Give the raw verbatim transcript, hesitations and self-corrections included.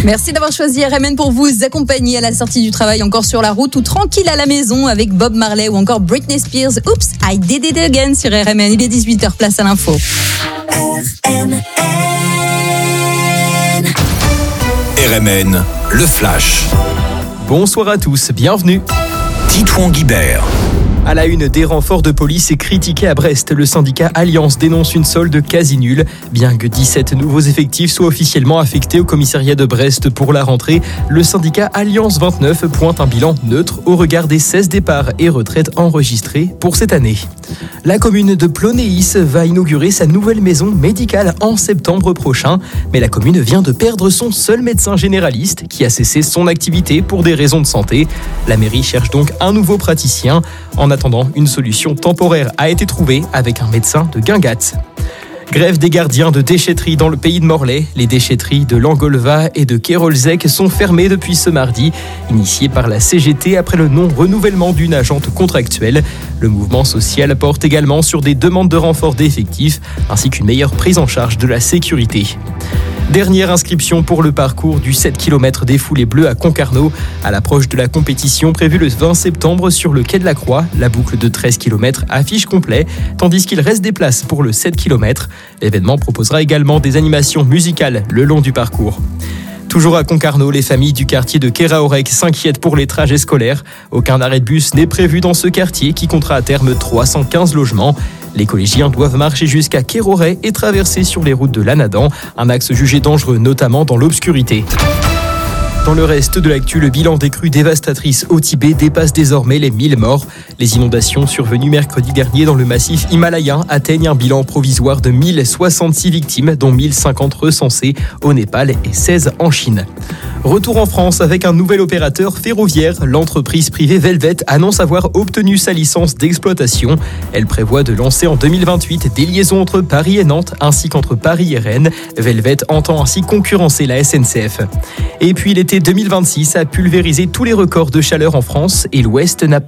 Merci d'avoir choisi R M N pour vous accompagner à la sortie du travail, encore sur la route ou tranquille à la maison avec Bob Marley ou encore Britney Spears. Oops, I did it again sur R M N. Il est dix-huit heures, place à l'info. R M N. R M N, le flash. Bonsoir à tous, bienvenue. Titouan Guibert. À la une, des renforts de police est critiqué à Brest. Le syndicat Alliance dénonce une solde quasi nulle. Bien que dix-sept nouveaux effectifs soient officiellement affectés au commissariat de Brest pour la rentrée, le syndicat Alliance vingt-neuf pointe un bilan neutre au regard des seize départs et retraites enregistrés pour cette année. La commune de Plonéis va inaugurer sa nouvelle maison médicale en septembre prochain. Mais la commune vient de perdre son seul médecin généraliste qui a cessé son activité pour des raisons de santé. La mairie cherche donc un nouveau praticien. En attendant, une solution temporaire a été trouvée avec un médecin de Guingamp. Grève des gardiens de déchetterie dans le pays de Morlaix. Les déchetteries de Langolva et de Kérolzec sont fermées depuis ce mardi, initié par la C G T après le non-renouvellement d'une agente contractuelle. Le mouvement social porte également sur des demandes de renfort d'effectifs ainsi qu'une meilleure prise en charge de la sécurité. Dernière inscription pour le parcours du sept kilomètres des Foulées Bleues à Concarneau. À l'approche de la compétition prévue le vingt septembre sur le quai de la Croix, la boucle de treize kilomètres affiche complet, tandis qu'il reste des places pour le sept kilomètres. L'événement proposera également des animations musicales le long du parcours. Toujours à Concarneau, les familles du quartier de Keraorec s'inquiètent pour les trajets scolaires. Aucun arrêt de bus n'est prévu dans ce quartier qui comptera à terme trois cent quinze logements. Les collégiens doivent marcher jusqu'à Kéroret et traverser sur les routes de l'Anadan, un axe jugé dangereux notamment dans l'obscurité. Dans le reste de l'actu, le bilan des crues dévastatrices au Tibet dépasse désormais les mille morts. Les inondations survenues mercredi dernier dans le massif himalayen atteignent un bilan provisoire de mille soixante-six victimes, dont mille cinquante recensées au Népal et seize en Chine. Retour en France avec un nouvel opérateur ferroviaire. L'entreprise privée Velvet annonce avoir obtenu sa licence d'exploitation. Elle prévoit de lancer en deux mille vingt-huit des liaisons entre Paris et Nantes ainsi qu'entre Paris et Rennes. Velvet entend ainsi concurrencer la S N C F. Et puis l'été deux mille vingt-six a pulvérisé tous les records de chaleur en France et l'Ouest n'a